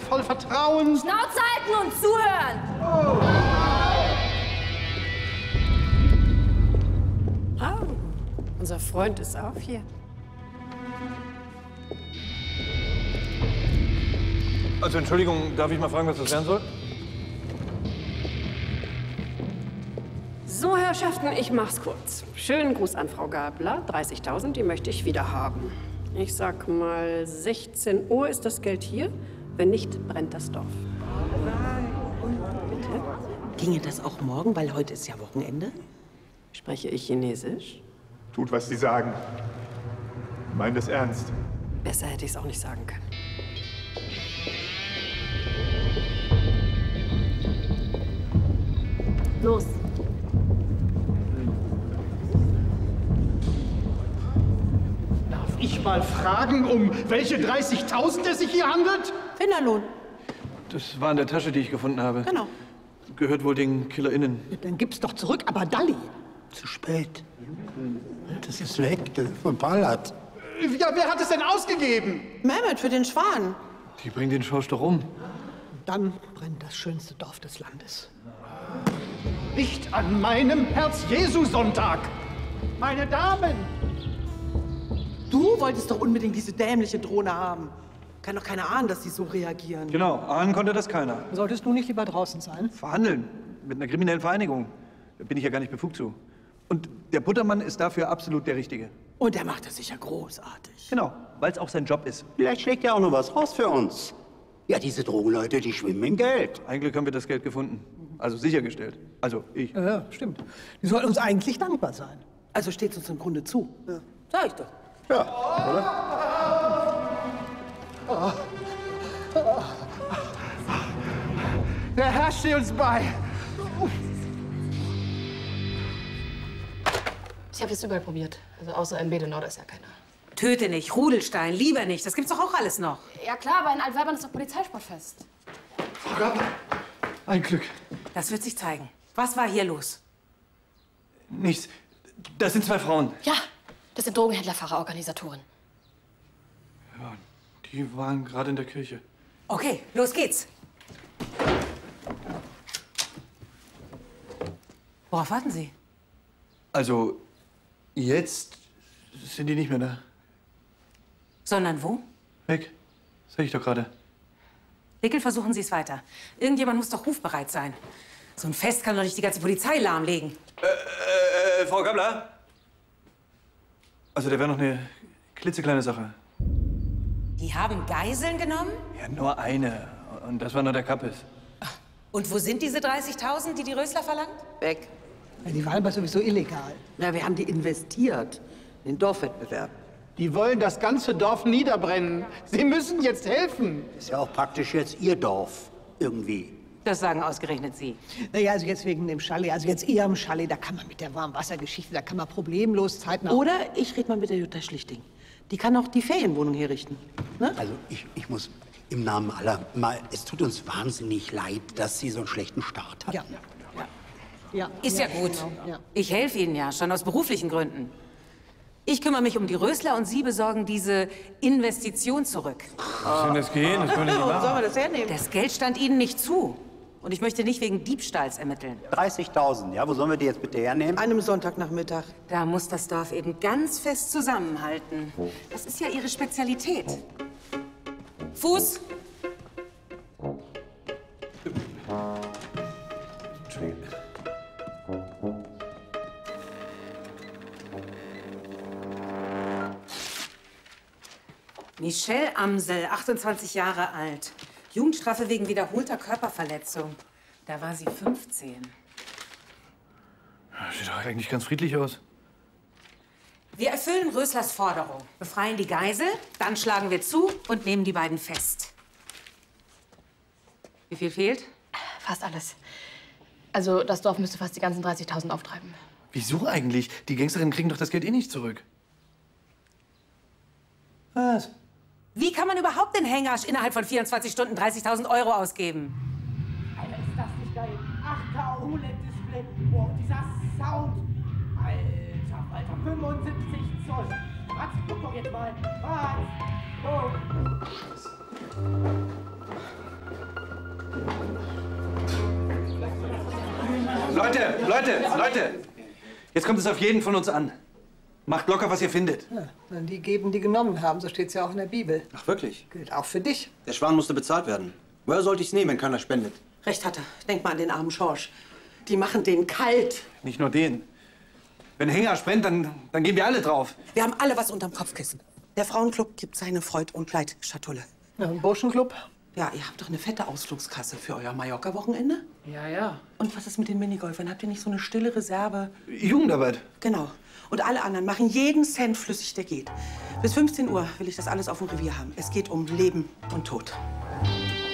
voll Vertrauen. Schnauze halten und zuhören! Oh, unser Freund ist auch hier. Also Entschuldigung, darf ich mal fragen, was das werden soll? So, Herrschaften, ich mach's kurz. Schönen Gruß an Frau Gabler. 30.000, die möchte ich wieder haben. Ich sag mal, 16 Uhr ist das Geld hier. Wenn nicht, brennt das Dorf. Bitte? Ginge das auch morgen, weil heute ist ja Wochenende? Spreche ich Chinesisch? Tut, was Sie sagen. Meint es ernst. Besser hätte ich es auch nicht sagen können. Los. Darf ich mal fragen, um welche 30.000 es sich hier handelt? Finderlohn. Das war in der Tasche, die ich gefunden habe. Genau. Gehört wohl den KillerInnen. Dann gib's doch zurück, aber Dalli. Zu spät. Das ist weg, verballert. Ja, wer hat es denn ausgegeben? Mehmet für den Schwan. Die bringen den Schorsch doch um. Dann brennt das schönste Dorf des Landes. Nicht an meinem Herz-Jesu-Sonntag! Meine Damen! Du wolltest doch unbedingt diese dämliche Drohne haben. Kann doch keiner ahnen, dass sie so reagieren. Genau, ahnen konnte das keiner. Solltest du nicht lieber draußen sein? Verhandeln mit einer kriminellen Vereinigung. Da bin ich ja gar nicht befugt zu. Und der Buttermann ist dafür absolut der Richtige. Und er macht das sicher großartig. Genau, weil es auch sein Job ist. Vielleicht schlägt ja auch noch was raus für uns. Ja, diese Drogenleute, die schwimmen im Geld. Ein Glück haben wir das Geld gefunden. Also sichergestellt. Also ich. Ja, stimmt. Die sollten uns eigentlich dankbar sein. Also steht's uns im Grunde zu. Ja. Sag ich doch. Ja, oder? Der Herr steht uns bei! Ich habe es überall probiert. Also außer in Bedenau, da ist ja keiner. Töte nicht, Rudelstein, lieber nicht. Das gibt's doch auch alles noch. Ja klar, aber in Altweibern ist doch Polizeisportfest. Frau Gabler, ein Glück. Das wird sich zeigen. Was war hier los? Nichts. Das sind zwei Frauen. Ja, das sind Drogenhändlerfahrer-Organisatoren. Ja, die waren gerade in der Kirche. Okay, los geht's. Worauf warten Sie? Also, jetzt sind die nicht mehr da. Sondern wo? Weg. Sag ich doch gerade. Wickel, versuchen Sie es weiter. Irgendjemand muss doch rufbereit sein. So ein Fest kann doch nicht die ganze Polizei lahmlegen. Frau Gabler? Also, da wäre noch eine klitzekleine Sache. Die haben Geiseln genommen? Ja, nur eine. Und das war nur der Kappes. Und wo sind diese 30.000, die Rösler verlangt? Weg. Ja, die waren aber sowieso illegal. Ja, wir haben die investiert in den Dorfwettbewerb. Die wollen das ganze Dorf niederbrennen. Sie müssen jetzt helfen. Ist ja auch praktisch jetzt Ihr Dorf. Irgendwie. Das sagen ausgerechnet Sie. Naja, also jetzt wegen dem Chalet, also jetzt eher am Chalet, da kann man mit der Warmwassergeschichte, da kann man problemlos zeitnah... Oder ich rede mal mit der Jutta Schlichting. Die kann auch die Ferienwohnung herrichten. Ne? Also ich muss im Namen aller mal, es tut uns wahnsinnig leid, dass Sie so einen schlechten Start hatten. Ja. Ja. Ist ja gut. Genau. Ja. Ich helfe Ihnen ja, schon aus beruflichen Gründen. Ich kümmere mich um die Rösler und Sie besorgen diese Investition zurück. Was soll das gehen? Das können wir nicht Wo sollen wir machen. das hernehmen? Das Geld stand Ihnen nicht zu. Und ich möchte nicht wegen Diebstahls ermitteln. 30.000, ja? Wo sollen wir die jetzt bitte hernehmen? Einem Sonntagnachmittag. Da muss das Dorf eben ganz fest zusammenhalten. Das ist ja Ihre Spezialität. Fuß! Michelle Amsel, 28 Jahre alt. Jugendstrafe wegen wiederholter Körperverletzung. Da war sie 15. Sieht doch eigentlich ganz friedlich aus. Wir erfüllen Röslers Forderung, befreien die Geisel, dann schlagen wir zu und nehmen die beiden fest. Wie viel fehlt? Fast alles. Also das Dorf müsste fast die ganzen 30.000 auftreiben. Wieso eigentlich? Die Gangsterinnen kriegen doch das Geld eh nicht zurück. Was? Wie kann man überhaupt den Hängersch innerhalb von 24 Stunden 30.000 € ausgeben? Alter, ist das nicht geil? 8K OLED-Display. Wow, dieser Sound. Alter, 75 Zoll. Was? Guck doch jetzt mal. Was? Oh. Leute! Jetzt kommt es auf jeden von uns an. Macht locker, was ihr findet. Ja, wenn die geben, die genommen haben, so steht's ja auch in der Bibel. Ach, wirklich? Gilt auch für dich. Der Schwan musste bezahlt werden. Woher sollte ich's nehmen, wenn keiner spendet? Recht hat er. Denk mal an den armen Schorsch. Die machen den kalt. Nicht nur den. Wenn Hänger brennt, dann gehen wir alle drauf. Wir haben alle was unterm Kopfkissen. Der Frauenclub gibt seine Freud- und Pleitschatulle. Ja, ein Burschenclub? Ja, ihr habt doch eine fette Ausflugskasse für euer Mallorca-Wochenende? Ja. Und was ist mit den Minigolfern? Habt ihr nicht so eine stille Reserve? Jugendarbeit. Genau. Und alle anderen machen jeden Cent flüssig, der geht. Bis 15 Uhr will ich das alles auf dem Revier haben. Es geht um Leben und Tod.